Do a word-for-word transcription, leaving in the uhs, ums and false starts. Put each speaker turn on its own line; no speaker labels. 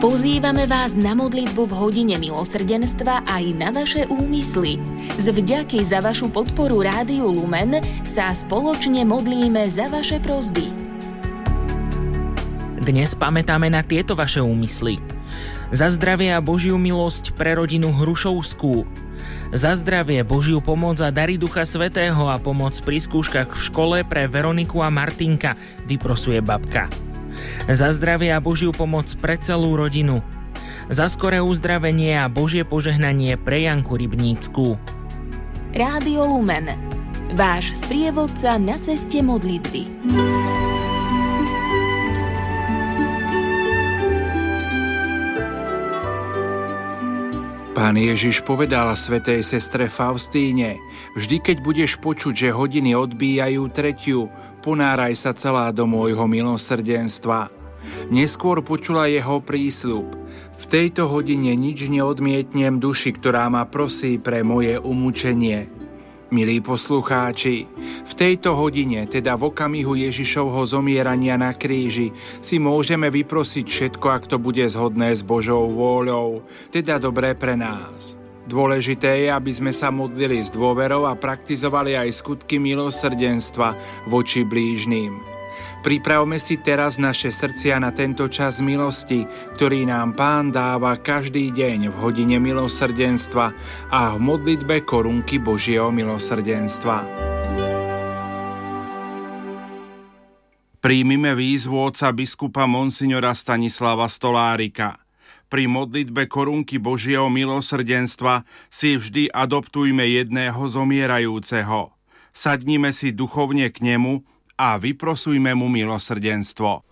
Pozývame vás na modlitbu v hodine milosrdenstva aj na vaše úmysly. Z vďaky za vašu podporu Rádiu Lumen sa spoločne modlíme za vaše prosby.
Dnes pamätáme na tieto vaše úmysly. Za zdravie a Božiu milosť pre rodinu Hrušovskú. Za zdravie, Božiu pomoc a dary Ducha Svätého a pomoc pri skúškach v škole pre Veroniku a Martinka, vyprosuje babka. Za zdravie a Božiu pomoc pre celú rodinu. Za skoré uzdravenie a Božie požehnanie pre Janku Rybnícku.
Rádio Lumen, váš sprievodca na ceste modlitby.
Pán Ježiš povedal svätej sestre Faustíne: vždy, keď budeš počuť, že hodiny odbíjajú tretiu, ponáraj sa celá do môjho milosrdenstva. Neskôr počula jeho prísľub: v tejto hodine nič neodmietnem duši, ktorá ma prosí pre moje umúčenie. Milí poslucháči, v tejto hodine, teda v okamihu Ježišovho zomierania na kríži, si môžeme vyprosiť všetko, ak to bude zhodné s Božou vôľou, teda dobré pre nás. Dôležité je, aby sme sa modlili s dôverou a praktizovali aj skutky milosrdenstva voči blížnym. Pripravme si teraz naše srdcia na tento čas milosti, ktorý nám Pán dáva každý deň v hodine milosrdenstva a v modlitbe korunky Božieho milosrdenstva. Príjmime výzvu otca biskupa monsignora Stanislava Stolárika. Pri modlitbe korunky Božieho milosrdenstva si vždy adoptujme jedného zomierajúceho. Sadnime si duchovne k nemu a vyprosujme mu milosrdenstvo.